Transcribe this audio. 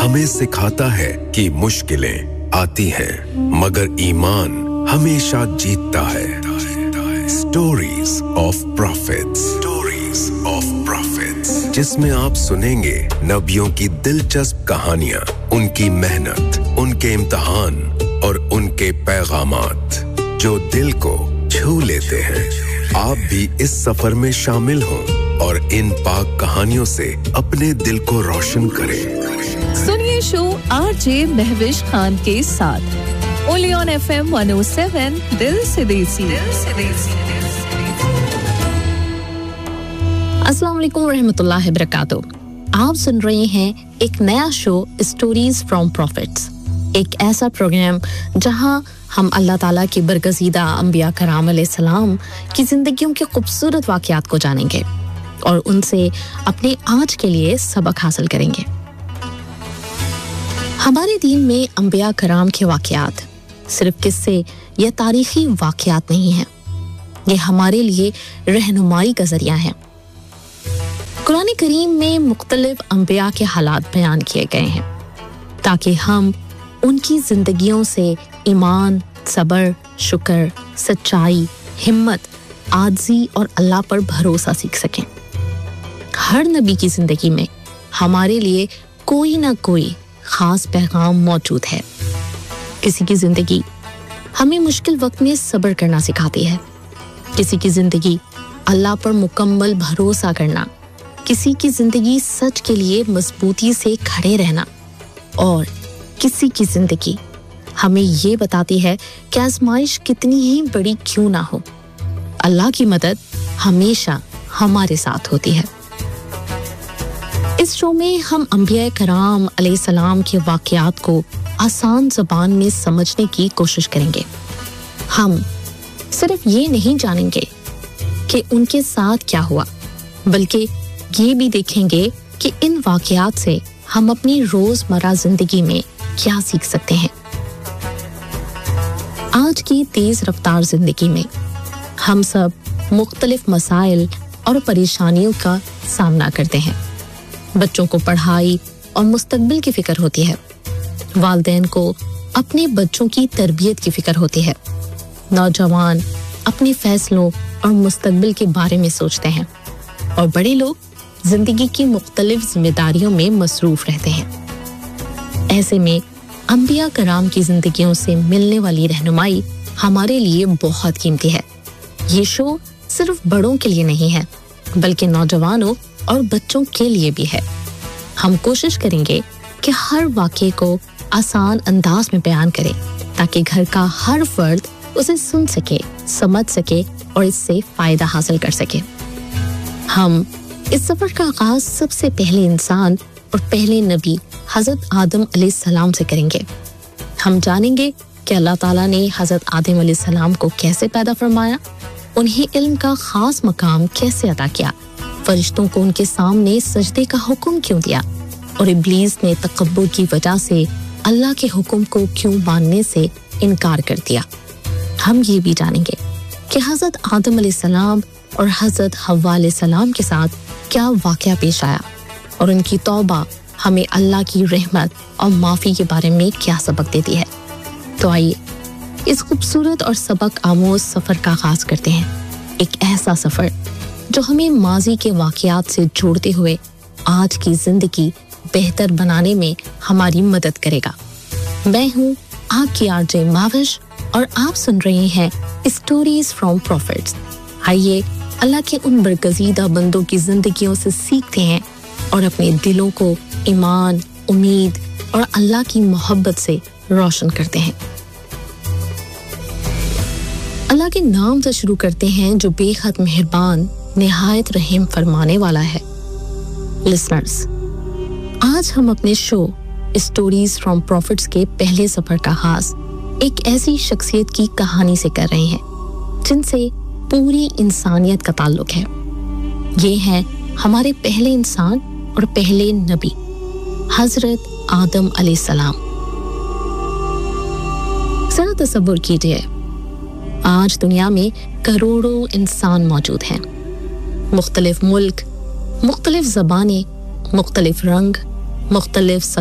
हमें सिखाता है कि मुश्किलें आती हैं मगर ईमान हमेशा जीतता है स्टोरीज ऑफ प्रॉफिट्स जिसमें आप सुनेंगे नबियों की दिलचस्प कहानियां उनकी मेहनत उनके इम्तिहान और उनके पैगामात जो दिल को छू लेते हैं आप भी इस सफर में शामिल हों और इन पाक कहानियों से अपने दिल को रोशन करें सुनिए शो आरजे महविश खान के साथ ओनली ऑन एफएम 107 दिल से देसी अस्सलाम वालेकुम रहमतुल्लाहि बरकातहू आप सुन रहे हैं एक नया शो स्टोरीज फ्रॉम प्रॉफिट्स एक ऐसा प्रोग्राम जहां हम अल्लाह ताला की बरगज़ीदा अंबिया कराम अलैहिस्सलाम की जिंदगियों के खूबसूरत वाक़यात को जानेंगे और उनसे अपने आज के लिए सबक हासिल करेंगे हमारे दीन में अंबिया कराम के वाक़यात सिर्फ किस्से या तारीखी वाक़यात नहीं हैं ये हमारे लिए रहनुमाई का ज़रिया है कुरान करीम में मुख्तलिफ अंबिया के हालात बयान किए गए हैं ताकि हम उनकी जिंदगियों से ईमान, सब्र, शुक्र, सच्चाई, हिम्मत, आजिज़ी और अल्लाह पर भरोसा सीख सकें। हर नबी की जिंदगी में हमारे लिए कोई ना कोई खास पैगाम मौजूद है। किसी की जिंदगी हमें मुश्किल वक्त में सब्र करना सिखाती है। किसी की जिंदगी अल्लाह पर मुकम्मल भरोसा करना, किसी की जिंदगी सच के लिए मजबूती से खड़े रहना और किसी की जिंदगी हमें ये बताती है कि आजमाइश कितनी ही बड़ी क्यों ना हो अल्लाह की मदद हमेशा हमारे साथ होती है इस शो में हम अंबिया कराम अलैहिस्सलाम के वाक़यात को आसान ज़बान में समझने की कोशिश करेंगे हम सिर्फ ये नहीं जानेंगे कि उनके साथ क्या हुआ बल्कि ये भी देखेंगे कि इन वाक़यात से हम अपनी रोज़मर्रा ज़िंदगी में क्या सीख सकते हैं आज की तेज रफ्तार जिंदगी में हम सब मुख्तलिफ मसाइल और परेशानियों का सामना करते हैं बच्चों को पढ़ाई और मुस्तकबिल की फिक्र होती है वालिदैन को अपने बच्चों की तरबियत की फिक्र होती है नौजवान अपने फैसलों और मुस्तकबिल के बारे में सोचते हैं और बड़े लोग जिंदगी की मुख्तलिफ जिम्मेदारियों में मसरूफ रहते हैं ऐसे में अंबिया कराम की जिंदगियों से मिलने वाली रहनुमाई हमारे लिए बहुत कीमती है ये शो सिर्फ बड़ों के लिए नहीं है बल्कि नौजवानों और बच्चों के लिए भी है हम कोशिश करेंगे कि हर वाक़े को आसान अंदाज में बयान करें ताकि घर का हर फर्द उसे सुन सके समझ सके और इससे फायदा हासिल कर सके हम इस सफर का आगाज सबसे पहले इंसान और पहले नबी हजरत आदम अलैहिस्सलाम से करेंगे हम जानेंगे कि अल्लाह ताला ने हजरत आदम अलैहिस्सलाम को कैसे पैदा फरमाया उन्हें इल्म का खास मकाम कैसे अता किया फरिश्तों को उनके सामने सजदे का हुक्म क्यों दिया और इब्लीस ने तकब्बुर की वजह से अल्लाह के हुक्म को क्यों मानने से इनकार कर दिया हम ये भी जानेंगे कि हजरत आदम अलैहिस्सलाम और हजरत हव्वा अलैहिस्सलाम के साथ क्या वाक़या पेश आया और उनकी तौबा हमें अल्लाह की रहमत और माफ़ी के बारे में क्या सबक देती है तो आइए इस खूबसूरत और सबक आमोज सफ़र का आगाज़ करते हैं एक ऐसा सफ़र जो हमें माजी के वाक़यात से जोड़ते हुए आज की ज़िंदगी बेहतर बनाने में हमारी मदद करेगा मैं हूँ आपकी आरजे माविश और आप सुन रहे हैं स्टोरीज फ्रॉम प्रॉफिट्स आइए अल्लाह के उन बरगज़ीदा बंदों की जिंदगियों से सीखते हैं और अपने दिलों को ईमान, उम्मीद और अल्लाह की मोहब्बत से रोशन करते हैं अल्लाह के नाम से शुरू करते हैं जो बेहद मेहरबान निहायत रहम फरमाने वाला है लिसनर्स आज हम अपने शो स्टोरीज फ्रॉम प्रॉफिट्स के पहले सफर का आगाज एक ऐसी शख्सियत की कहानी से कर रहे हैं जिनसे पूरी इंसानियत का ताल्लुक है ये हैं हमारे पहले इंसान और पहले नबी हजरत आदम अलैहिस्सलाम जरा तसव्वुर कीजिए आज दुनिया में करोड़ों इंसान मौजूद हैं मुख्तलिफ मुल्क मुख्तलिफ ज़बानें मुख्तलिफ रंग मुख्तलिफ